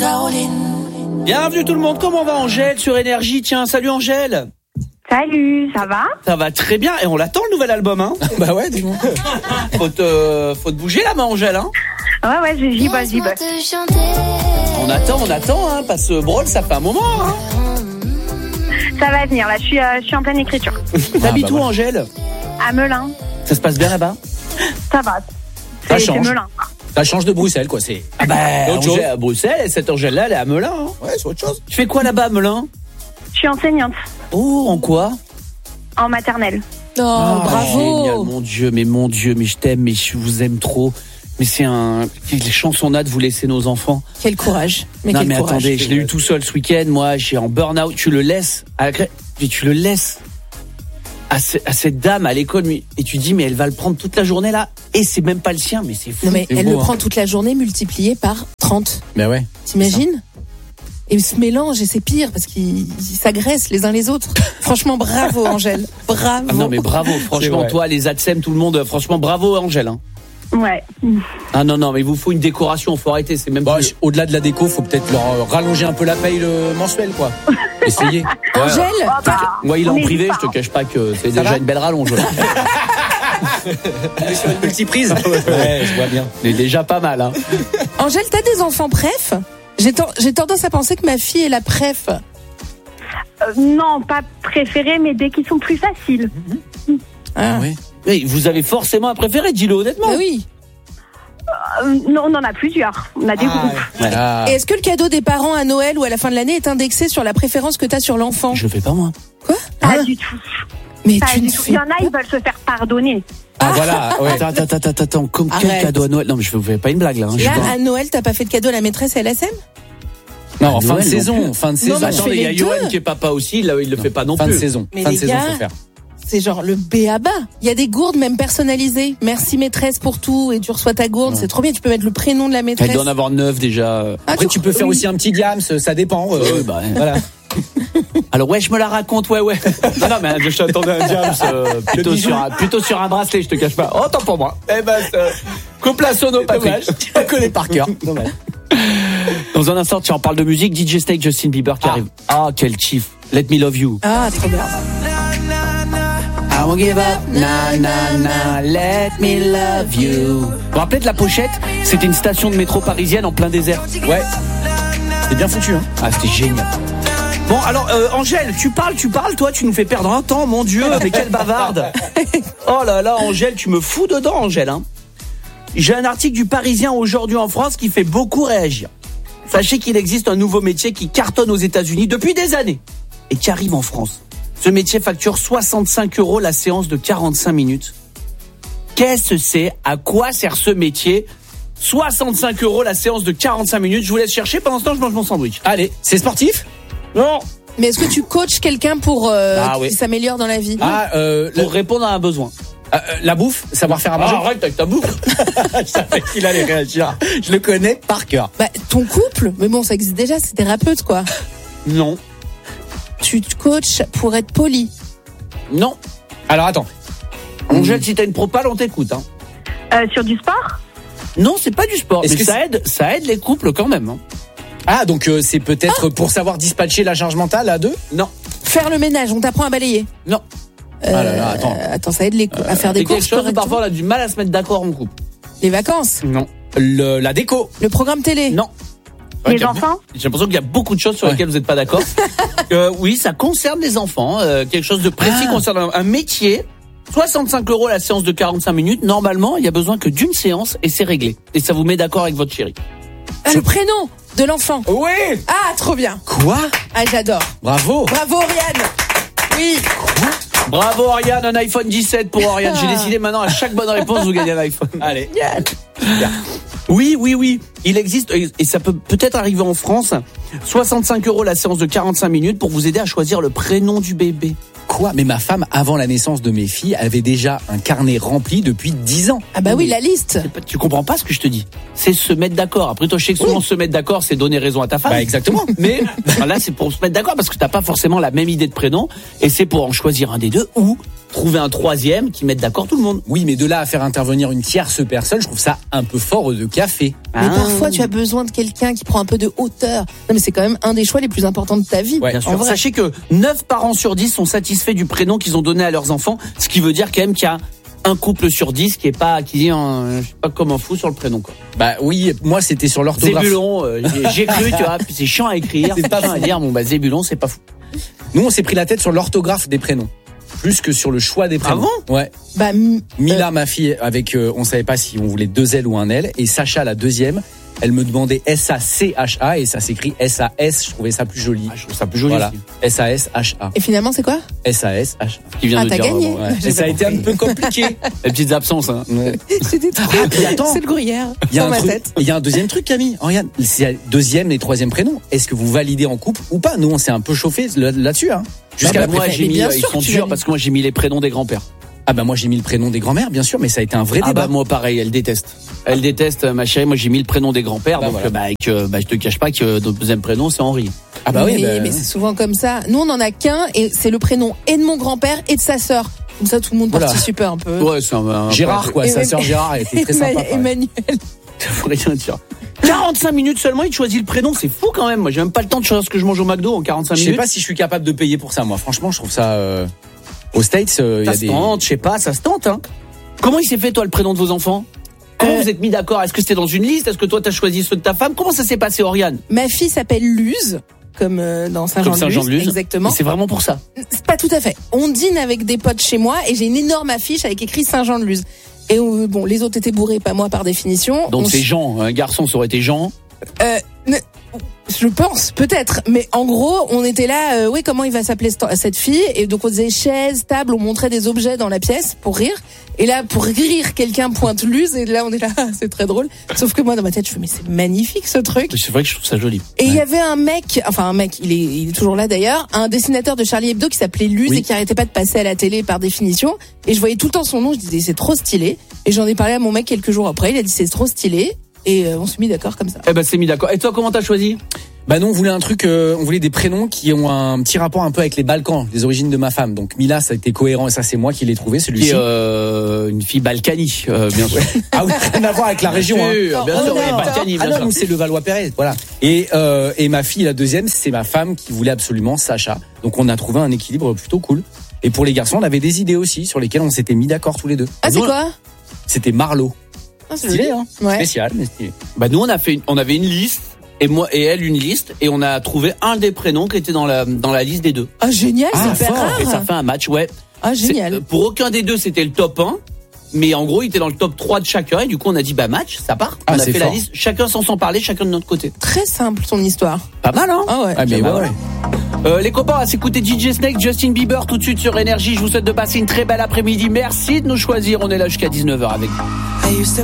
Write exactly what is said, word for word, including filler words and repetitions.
Bienvenue tout le monde, comment va Angèle sur Énergie? Tiens, salut Angèle. Salut, ça va? Ça va très bien, et on l'attend le nouvel album, hein? Bah ouais, dis-moi. Faut te, faut te bouger là, ma Angèle, hein? Ouais, ouais, j'y bosse, j'y bosse. On attend, on attend, hein, parce que Brawl, ça fait un moment, hein? Ça va venir, là, je suis, euh, je suis en pleine écriture. T'habites Ah, bah où, ouais. Angèle? À Melun, Ça se passe bien là-bas? ça va. Ça C'est, c'est change. Melun. Ça change de Bruxelles, quoi. C'est. Ah bah, Autre chose. Angèle à Bruxelles, et cette Angèle-là, elle est à Melun, hein? Ouais, c'est autre chose. Tu fais quoi là-bas à Melun? Je suis enseignante Oh, en quoi? en maternelle. Oh, Ah, bravo. génial, mon Dieu, mais mon Dieu, mais je t'aime, mais je vous aime trop. Mais c'est un... Quelle chance on a de vous laisser nos enfants. Quel courage. Mais non quel mais courage. attendez, je l'ai eu tout seul ce week-end, moi, j'ai en burn-out. Tu le laisses à la crèche, et tu le laisses à, ce- à cette dame à l'école, mais- et tu dis, mais elle va le prendre toute la journée là, et c'est même pas le sien, mais c'est fou. Non mais C'est elle beau, le hein. prend toute la journée multiplié par trente. Mais ouais. T'imagines? Et il se mélange et c'est pire parce qu'ils ils s'agressent les uns les autres. Franchement, bravo Angèle. Bravo. Ah non mais bravo, franchement, vrai. toi, les A T S E M, tout le monde, franchement, bravo Angèle. Hein. Ouais. Ah non, non, mais il vous faut une décoration, faut arrêter, c'est même Bon, plus... je- au-delà de la déco, faut peut-être leur euh, rallonger un peu la paye le mensuel, quoi. Essayez. Angèle, Oh, bah, Moi, il est on en n'hésite privé, pas, je te hein. cache pas que c'est Ça déjà va une belle rallonge. On est sur une multiprise. Ouais, je vois bien. Mais déjà pas mal, hein. Angèle, t'as des enfants préf? J'ai, ten- j'ai tendance à penser que ma fille est la préf. Euh, non, pas préférée, mais dès qu'ils sont plus faciles. Ah. Ouais. Mais vous avez forcément un préféré, dis-le honnêtement. Bah oui. Euh, non, on en a plusieurs. On a des groupes. Ouais. Ah. Et est-ce que le cadeau des parents à Noël ou à la fin de l'année est indexé sur la préférence que t'as sur l'enfant? Je le fais pas moi. Quoi? Pas Hein? du tout. Mais Pas tu du ne tout. fais Il y en a, pas. ils veulent se faire pardonner. Ah, voilà. Ouais. Attends, attends, attends, attends, attends, comme quel Arrête. cadeau à Noël? Non mais je vous fais pas une blague là. Hein. Je Là, suis dans- à Noël, t'as pas fait de cadeau à la maîtresse et à la S M? Non, en À fin Noël, de non saison. plus. Fin de Non, saison. mais je Attendez, fais il y a les Johan deux. qui est papa aussi, il, il le fait pas non Fin plus. de saison. Mais Fin de les saison, gars, faut faire. C'est genre le B A B A. Il y a des gourdes même personnalisées. Merci maîtresse pour tout et tu reçois ta gourde. C'est trop bien. Tu peux mettre le prénom de la maîtresse. Elle doit en avoir neuf déjà. Ah, Après, tu peux faire oui. aussi un petit diams, ça dépend. euh, Oui, bah, ouais. Voilà. Alors ouais, je me la raconte, ouais, ouais. Non, non, mais je t'attendais un diams, euh, plutôt sur un, plutôt sur un bracelet, je te cache pas. Oh, tant pour moi. Eh ben, euh, coupe la sono, Patrick. Tu la connais par cœur. Dommage. Dans un instant, tu en parles de musique. D J Snake, Justin Bieber qui Ah. arrive. Ah, quel chief. Let me love you. Ah, trop bien. I won't give up, na na na, let me love you. Vous vous rappelez de la pochette? C'était une station de métro parisienne en plein désert. Ouais. C'est bien foutu, hein. Ah, c'était génial. Bon, alors, euh, Angèle, tu parles, tu parles, toi, tu nous fais perdre un temps, mon Dieu, mais quelle bavarde. Oh là là, Angèle, tu me fous dedans, Angèle, hein. J'ai un article du Parisien aujourd'hui en France qui fait beaucoup réagir. Sachez qu'il existe un nouveau métier qui cartonne aux États-Unis depuis des années et qui arrive en France. Ce métier facture soixante-cinq euros la séance de quarante-cinq minutes. Qu'est-ce que c'est? À quoi sert ce métier? soixante-cinq euros la séance de quarante-cinq minutes. Je vous laisse chercher. Pendant ce temps, je mange mon sandwich. Allez, c'est sportif? Non. Mais est-ce que tu coaches quelqu'un pour euh, Ah, qui oui. s'améliore dans la vie? Ah, euh, la, Pour répondre à un besoin. euh, la bouffe, savoir faire à manger. Ah, arrête avec ta bouffe. Je savais qu'il allait réagir. Je le connais par cœur. Bah, ton couple, mais bon, ça existe déjà, c'est thérapeute, quoi. Non. Tu te coaches pour être poli. Non. Alors attends. Angèle, si t'as une propale, on t'écoute. Hein. Euh, sur du sport? Non, c'est pas du sport. Est-ce Mais que ça aide, ça aide les couples quand même. Hein. Ah, donc euh, c'est peut-être pour savoir dispatcher la charge mentale à deux? Non. Faire le ménage, on t'apprend à balayer. Non. Euh, Ah là là, attends. attends, ça aide les, à faire des C'est quelque courses. chose où correctement. parfois on a du mal à se mettre d'accord en couple. Les vacances, Non. Le, la déco. le programme télé. Non. Les Ouais, il y a enfants? beau- J'ai l'impression qu'il y a beaucoup de choses sur Ouais. lesquelles vous n'êtes pas d'accord. euh, oui, ça concerne les enfants. Euh, quelque chose de précis Ah. concerne un, un métier. soixante-cinq euros la séance de quarante-cinq minutes. Normalement, il y a besoin que d'une séance et c'est réglé. Et ça vous met d'accord avec votre chérie. Ah, le prénom de l'enfant. Oui. Ah, trop bien. Quoi? Ah, j'adore. Bravo. Bravo, Oriane. Oui. Bravo Oriane, un iPhone dix-sept pour Oriane. J'ai décidé maintenant à chaque bonne réponse vous gagnez un iPhone. Allez. Oui, oui, oui. Il existe, et ça peut peut-être arriver en France, soixante-cinq euros la séance de quarante-cinq minutes pour vous aider à choisir le prénom du bébé. Quoi? Mais ma femme, avant la naissance de mes filles, avait déjà un carnet rempli depuis dix ans. Ah bah oui, la liste. C'est pas- Tu comprends pas ce que je te dis. C'est se mettre d'accord. Après, toi, je sais que souvent se mettre d'accord, c'est donner raison à ta femme. Bah exactement. Mais là, c'est pour se mettre d'accord parce que t'as pas forcément la même idée de prénom et c'est pour en choisir un des deux ou trouver un troisième qui mette d'accord tout le monde. Oui, mais de là à faire intervenir une tierce personne, je trouve ça un peu fort de café. Mais Ah. parfois, tu as besoin de quelqu'un qui prend un peu de hauteur. Non, mais c'est quand même un des choix les plus importants de ta vie. Ouais, Bien en sûr. vrai. Sachez que neuf parents sur dix sont satisfaits du prénom qu'ils ont donné à leurs enfants, ce qui veut dire quand même qu'il y a un couple sur dix qui est pas qui dit un, je sais pas comme un fou sur le prénom quoi. Bah oui, moi c'était sur l'orthographe. Zébulon, euh, j'ai- j'ai cru, tu vois, puis c'est chiant à écrire, c'est pas chiant à dire. Bon bah Zébulon, c'est pas fou. Nous, on s'est pris la tête sur l'orthographe des prénoms, plus que sur le choix des prénoms. Ah Ouais. Bah, m- Mila, ma fille, avec, euh, on savait pas si on voulait deux L ou un L, et Sacha, la deuxième, elle me demandait S A C H A et ça s'écrit S A S. Je trouvais ça plus joli. Ah, je trouve ça plus joli. Voilà. aussi. S A S H A. et finalement, c'est quoi? S A S H A. Qui vient Ah, de t'as dire. gagné. vraiment, ouais. Et ça a été un peu compliqué. Les petites absences. Hein. Ouais. C'était trop. Ah, puis attends. C'est le gruyère Il y a dans un ma truc, tête. il y a un deuxième truc, Camille. Oh, regarde, c'est deuxième et troisième prénom. Est-ce que vous validez en couple ou pas? Nous, on s'est un peu chauffé là- là-dessus, hein. Jusqu'à Bah, la moi préfé- j'ai mais mis, bien euh, ils sûr sont que tu durs valides. parce que moi j'ai mis les prénoms des grands-pères. Ah bah moi j'ai mis le prénom des grands-mères, bien sûr, mais ça a été un vrai Ah débat. bah moi pareil, elle déteste. Elle déteste ma chérie. Moi j'ai mis le prénom des grands-pères, Bah, donc voilà. euh, bah, que, bah je te cache pas que notre deuxième prénom c'est Henri. Ah bah oui, mais, bah, mais c'est souvent comme ça. Nous, on en a qu'un et c'est le prénom et de mon grand-père et de sa sœur. Comme ça, tout le monde Voilà. participe un peu. Ouais, c'est un, un Gérard quoi, Et- sa et- sœur Gérard, elle était très Emma- sympa. pareil. Emmanuel. Faut rien dire. quarante-cinq minutes seulement, il choisit le prénom, c'est fou quand même. Moi, j'ai même pas le temps de choisir ce que je mange au McDo en quarante-cinq Je sais minutes. pas si je suis capable de payer pour ça, moi. Franchement, je trouve ça. Euh... Aux States, euh, il y Ça a se des. tente, je sais pas, ça se tente. Hein. Comment il s'est fait toi le prénom de vos enfants? Comment Euh, vous êtes mis d'accord? Est-ce que c'était dans une liste? Est-ce que toi t'as choisi ceux de ta femme? Comment ça s'est passé, Oriane? Ma fille s'appelle Luz, comme euh, dans Comme Saint-Jean-de-Luz. Saint-Jean-de-Luz. Exactement. Et c'est vraiment pour ça. C'est pas tout à fait. On dîne avec des potes chez moi et j'ai une énorme affiche avec écrit Saint-Jean-de-Luz. Et euh, bon, les autres étaient bourrés, pas moi par définition. Donc On c'est s- Jean, un garçon, ça aurait été Jean. Euh, ne- je pense, peut-être. Mais en gros, on était là, euh, oui, comment il va s'appeler cette- cette fille? Et donc on disait chaise, table, on montrait des objets dans la pièce pour rire. Et là, pour rire, quelqu'un pointe Luz. Et là, on est là, c'est très drôle. Sauf que moi, dans ma tête, je fais, mais c'est magnifique ce truc. C'est vrai que je trouve ça joli. Et il y avait un mec, enfin un mec, il est, il est toujours là d'ailleurs, un dessinateur de Charlie Hebdo qui s'appelait Luz Oui. et qui arrêtait pas de passer à la télé par définition. Et je voyais tout le temps son nom, je disais c'est trop stylé. Et j'en ai parlé à mon mec quelques jours après, il a dit c'est trop stylé. Et euh, on s'est mis d'accord comme ça. Eh ben c'est mis d'accord. Et toi, comment t'as choisi? Bah non, on voulait un truc, euh, on voulait des prénoms qui ont un petit rapport un peu avec les Balkans, les origines de ma femme. Donc Mila, ça a été cohérent et ça c'est moi qui l'ai trouvé Qui celui-ci. est euh, une fille balkany, euh, bien sûr. Ah oui, rien à voir avec la région. Hein. Sûr, bien Oh, sûr, non. oui, Balkany, Ah bien non, sûr. nous c'est le Valois-Perret, voilà. Et euh, et ma fille la deuxième, c'est ma femme qui voulait absolument Sacha. Donc on a trouvé un équilibre plutôt cool. Et pour les garçons, on avait des idées aussi sur lesquelles on s'était mis d'accord tous les deux. Ah c'est Nous, quoi? C'était Marlowe. Ah, c'est Stylé, joli. hein. Ouais. Spécial, mais stylé. Bah nous on a fait, une- on avait une liste et moi et elle une liste et on a trouvé un des prénoms qui était dans la dans la liste des deux. Ah génial, Ah, c'est hyper fort. rare. Et ça fait un match, ouais. Ah C'est- génial. euh, Pour aucun des deux c'était le top un, mais en gros il était dans le top trois de chacun et du coup on a dit bah match, ça part. Ah, on a c'est fait la fort. liste, chacun sans s'en parler, chacun de notre côté. Très simple ton histoire. Pas mal hein. Ah ouais. Ah mais Bah, ouais, voilà. ouais. Euh, les copains, on va s'écouter D J Snake, Justin Bieber tout de suite sur Énergie. Je vous souhaite de passer une très belle après-midi. Merci de nous choisir. On est là jusqu'à dix-neuf heures avec vous.